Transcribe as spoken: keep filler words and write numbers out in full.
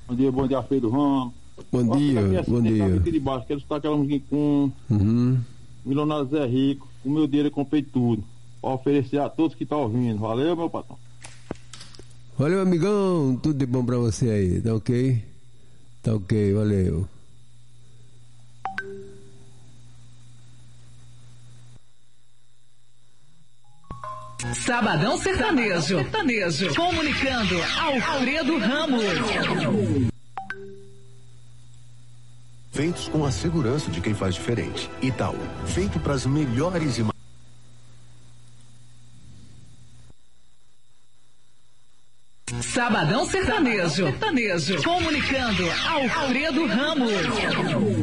Bom dia, bom dia, Alfredo Ramos. Bom Posso dia, aqui, assim, bom dia. Aqui de baixo, quero escutar aquela musiquinha com Uhum. Milionário Zé Rico. Com meu dinheiro eu comprei tudo. Pra oferecer a todos que estão ouvindo. Valeu, meu patrão. Valeu, amigão. Tudo de bom pra você aí, tá ok? Tá ok, valeu. Sabadão Sertanejo. Sertanejo. Comunicando Alfredo Ramos. Feitos com a segurança de quem faz diferente. Itaú, feito para as melhores imagens. Sabadão Sertanejo. Sertanejo. Comunicando Alfredo Ramos.